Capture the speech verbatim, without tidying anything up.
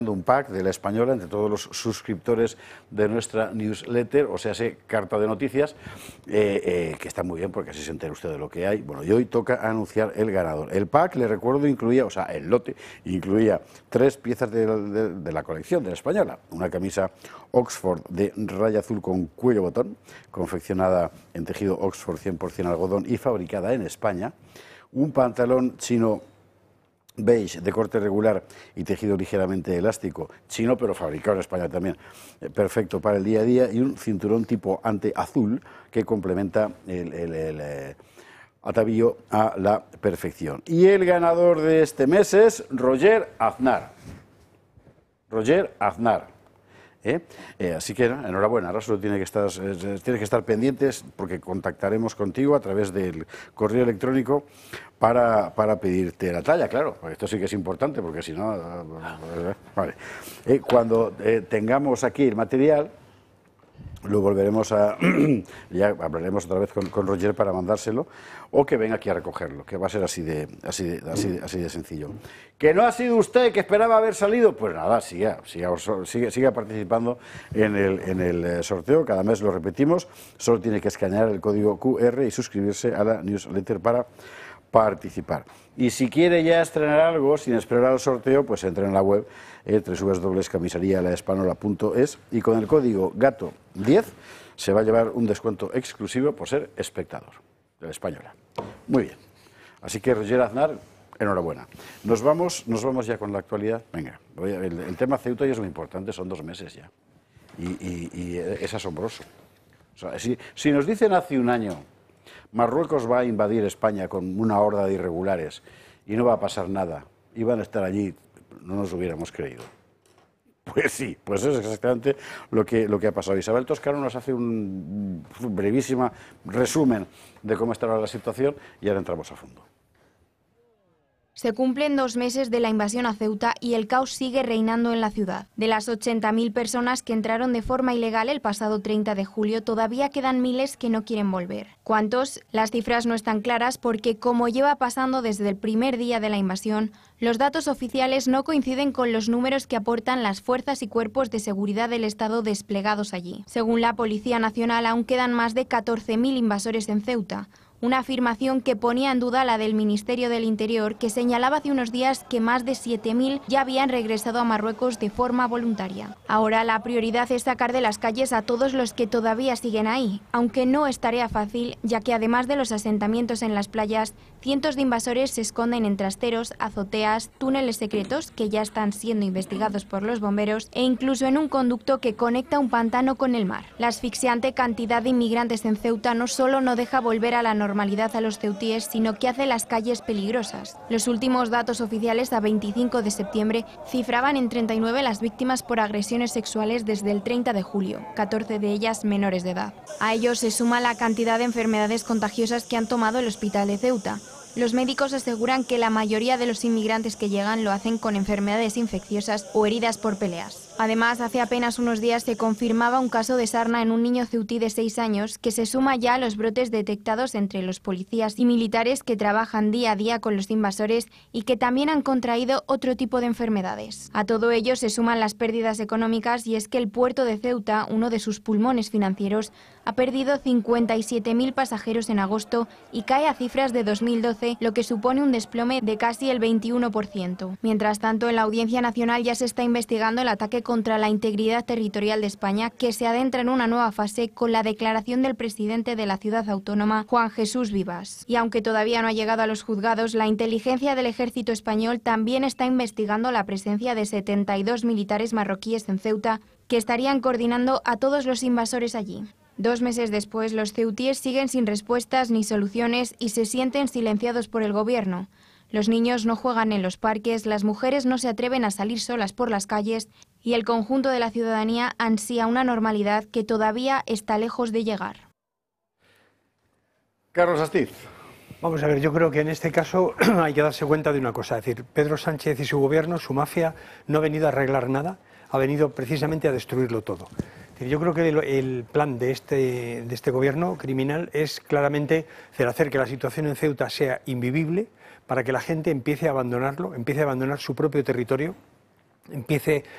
un pack de La Española entre todos los suscriptores de nuestra newsletter, o sea, ese carta de noticias, eh, eh, que está muy bien porque así se entera usted de lo que hay. Bueno, y hoy toca anunciar el ganador. El pack, le recuerdo, incluía, o sea, el lote, incluía tres piezas de, de, de la colección de La Española. Una camisa Oxford de raya azul con cuello botón, confeccionada en tejido Oxford cien por cien algodón y fabricada en España. Un pantalón chino beige de corte regular y tejido ligeramente elástico, chino pero fabricado en España también, eh, perfecto para el día a día, y un cinturón tipo ante azul que complementa el, el, el eh, atavío a la perfección. Y el ganador de este mes es Roger Aznar. Roger Aznar. ¿Eh? Eh, así que enhorabuena, ahora solo tiene que estar, eh, tiene que estar pendientes porque contactaremos contigo a través del correo electrónico para, para pedirte la talla, claro, porque esto sí que es importante porque si no, eh, vale. eh, cuando eh, tengamos aquí el material, lo volveremos a, ya hablaremos otra vez con, con Roger para mandárselo, o que venga aquí a recogerlo, que va a ser así de, así de, así de, así de sencillo. ¿Que no ha sido usted que esperaba haber salido? Pues nada, siga, siga, siga, siga participando en el, en el sorteo, cada mes lo repetimos, solo tiene que escanear el código Q R y suscribirse a la newsletter para participar. Y si quiere ya estrenar algo sin esperar al sorteo, pues entra en la web eh, doble u doble u doble u punto camisaría la espanola punto es y con el código gato diez se va a llevar un descuento exclusivo por ser espectador de La Española. Muy bien. Así que Roger Aznar, enhorabuena. Nos vamos, nos vamos ya con la actualidad. Venga, voy a, el, el tema Ceuta ya es muy importante, son dos meses ya. Y, y, y es asombroso. O sea, si, si nos dicen hace un año Marruecos va a invadir España con una horda de irregulares y no va a pasar nada, y van a estar allí, no nos hubiéramos creído. Pues sí, pues eso es exactamente lo que, lo que ha pasado. Isabel Toscano nos hace un brevísimo resumen de cómo está ahora la situación y ahora entramos a fondo. Se cumplen dos meses de la invasión a Ceuta y el caos sigue reinando en la ciudad. De las ochenta mil personas que entraron de forma ilegal el pasado treinta de julio, todavía quedan miles que no quieren volver. ¿Cuántos? Las cifras no están claras porque, como lleva pasando desde el primer día de la invasión, los datos oficiales no coinciden con los números que aportan las fuerzas y cuerpos de seguridad del Estado desplegados allí. Según la Policía Nacional, aún quedan más de catorce mil invasores en Ceuta, una afirmación que ponía en duda la del Ministerio del Interior, que señalaba hace unos días que más de siete mil ya habían regresado a Marruecos de forma voluntaria. Ahora la prioridad es sacar de las calles a todos los que todavía siguen ahí, aunque no es tarea fácil, ya que además de los asentamientos en las playas, cientos de invasores se esconden en trasteros, azoteas, túneles secretos que ya están siendo investigados por los bomberos e incluso en un conducto que conecta un pantano con el mar. La asfixiante cantidad de inmigrantes en Ceuta no solo no deja volver a la normalidad normalidad a los ceutíes, sino que hace las calles peligrosas. Los últimos datos oficiales a veinticinco de septiembre cifraban en treinta y nueve las víctimas por agresiones sexuales desde el treinta de julio, catorce de ellas menores de edad. A ello se suma la cantidad de enfermedades contagiosas que han tomado el hospital de Ceuta. Los médicos aseguran que la mayoría de los inmigrantes que llegan lo hacen con enfermedades infecciosas o heridas por peleas. Además, hace apenas unos días se confirmaba un caso de sarna en un niño ceutí de seis años que se suma ya a los brotes detectados entre los policías y militares que trabajan día a día con los invasores y que también han contraído otro tipo de enfermedades. A todo ello se suman las pérdidas económicas y es que el puerto de Ceuta, uno de sus pulmones financieros, ha perdido cincuenta y siete mil pasajeros en agosto y cae a cifras de dos mil doce, lo que supone un desplome de casi el veintiuno por ciento. Mientras tanto, en la Audiencia Nacional ya se está investigando el ataque contra la integridad territorial de España, que se adentra en una nueva fase con la declaración del presidente de la ciudad autónoma, Juan Jesús Vivas. Y aunque todavía no ha llegado a los juzgados, la inteligencia del ejército español también está investigando la presencia de setenta y dos militares marroquíes en Ceuta, que estarían coordinando a todos los invasores allí. Dos meses después, los ceutíes siguen sin respuestas ni soluciones y se sienten silenciados por el gobierno. Los niños no juegan en los parques, las mujeres no se atreven a salir solas por las calles y el conjunto de la ciudadanía ansía una normalidad que todavía está lejos de llegar. Carlos Astiz. Vamos a ver, yo creo que en este caso hay que darse cuenta de una cosa, es decir, Pedro Sánchez y su gobierno, su mafia, no ha venido a arreglar nada, ha venido precisamente a destruirlo todo. Yo creo que el plan de este, de este gobierno criminal es claramente hacer que la situación en Ceuta sea invivible para que la gente empiece a abandonarlo, empiece a abandonar su propio territorio, empiece